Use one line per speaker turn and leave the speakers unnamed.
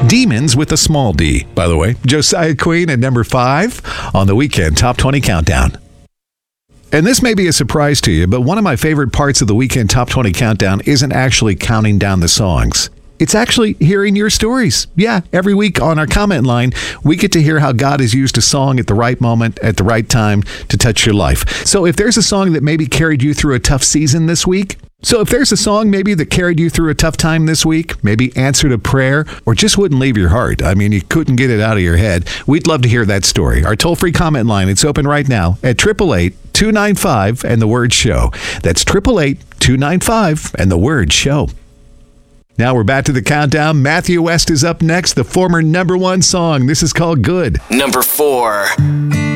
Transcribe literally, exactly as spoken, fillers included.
Demons with a small D, by the way. Josiah Queen at number five on the Weekend Top twenty Countdown. And this may be a surprise to you, but one of my favorite parts of the Weekend Top twenty Countdown isn't actually counting down the songs. It's actually hearing your stories. Yeah, every week on our comment line, we get to hear how God has used a song at the right moment, at the right time to touch your life. So if there's a song that maybe carried you through a tough season this week, so if there's a song maybe that carried you through a tough time this week, maybe answered a prayer, or just wouldn't leave your heart, I mean, you couldn't get it out of your head, we'd love to hear that story. Our toll-free comment line, it's open right now at eight eight eight, two nine five and the word show. That's eight eight eight, two nine five and the word show. Now we're back to the countdown. Matthew West is up next, the former number one song. This is called Good.
Number four.